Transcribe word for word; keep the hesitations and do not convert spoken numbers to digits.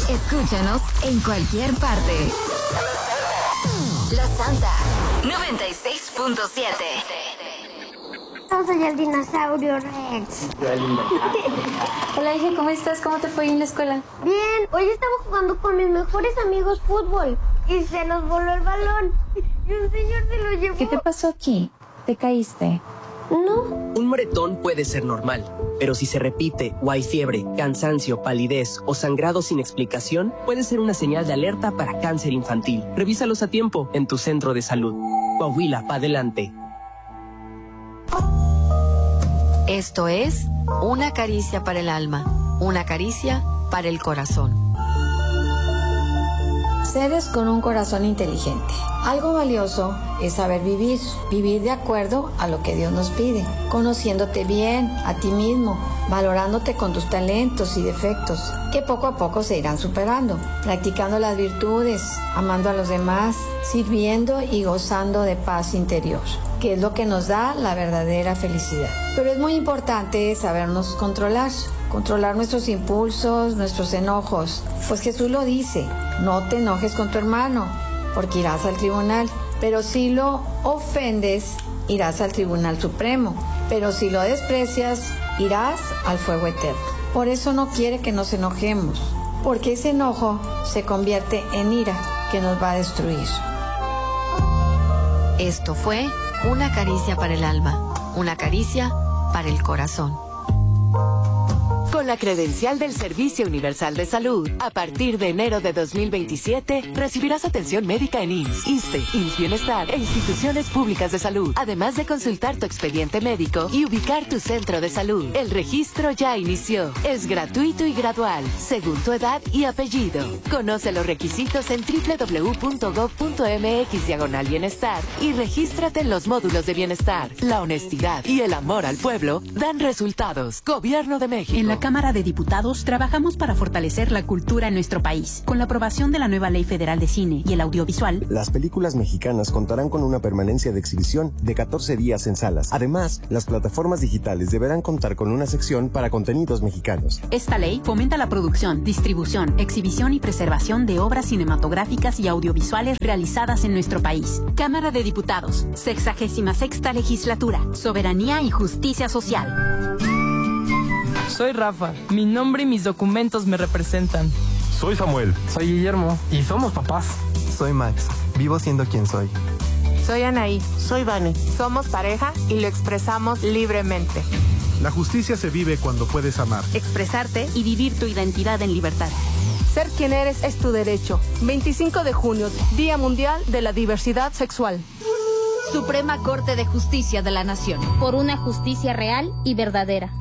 Escúchanos en cualquier parte. La Santa noventa y seis punto siete. Yo soy el dinosaurio Rex. Hola, hija, ¿cómo estás? ¿Cómo te fue en la escuela? Bien, hoy estaba jugando con mis mejores amigos fútbol y se nos voló el balón y un señor se lo llevó. ¿Qué te pasó aquí? ¿Te caíste? No. Un moretón puede ser normal, pero si se repite o hay fiebre, cansancio, palidez o sangrado sin explicación, puede ser una señal de alerta para cáncer infantil. Revísalos a tiempo en tu centro de salud. Coahuila, pa' adelante. Esto es Una caricia para el alma, una caricia para el corazón. Seres con un corazón inteligente. Algo valioso es saber vivir, vivir de acuerdo a lo que Dios nos pide, conociéndote bien a ti mismo, valorándote con tus talentos y defectos, que poco a poco se irán superando, practicando las virtudes, amando a los demás, sirviendo y gozando de paz interior, que es lo que nos da la verdadera felicidad. Pero es muy importante sabernos controlar, controlar nuestros impulsos, nuestros enojos, pues Jesús lo dice, no te enojes con tu hermano, porque irás al tribunal, pero si lo ofendes, irás al tribunal supremo, pero si lo desprecias, irás al fuego eterno. Por eso no quiere que nos enojemos, porque ese enojo se convierte en ira que nos va a destruir. Esto fue Una caricia para el alma, una caricia para el corazón. Con la credencial del Servicio Universal de Salud, a partir de enero de dos mil veintisiete, recibirás atención médica en I M S S, ISSSTE, I M S S Bienestar e instituciones públicas de salud, además de consultar tu expediente médico y ubicar tu centro de salud. El registro ya inició. Es gratuito y gradual, según tu edad y apellido. Conoce los requisitos en doble u doble u doble u punto gob punto eme equis diagonal bienestar y regístrate en los módulos de bienestar. La honestidad y el amor al pueblo dan resultados. Gobierno de México. En la Cámara de Diputados trabajamos para fortalecer la cultura en nuestro país. Con la aprobación de la nueva Ley Federal de Cine y el Audiovisual, las películas mexicanas contarán con una permanencia de exhibición de catorce días en salas. Además, las plataformas digitales deberán contar con una sección para contenidos mexicanos. Esta ley fomenta la producción, distribución, exhibición y preservación de obras cinematográficas y audiovisuales realizadas en nuestro país. Cámara de Diputados, sexagésima sexta legislatura, soberanía y justicia social. Soy Rafa, mi nombre y mis documentos me representan. Soy Samuel. Soy Guillermo. Y somos papás. Soy Max, vivo siendo quien soy. Soy Anaí. Soy Vane. Somos pareja y lo expresamos libremente. La justicia se vive cuando puedes amar, expresarte y vivir tu identidad en libertad. Ser quien eres es tu derecho. veinticinco de junio, Día Mundial de la Diversidad Sexual. Suprema Corte de Justicia de la Nación. Por una justicia real y verdadera.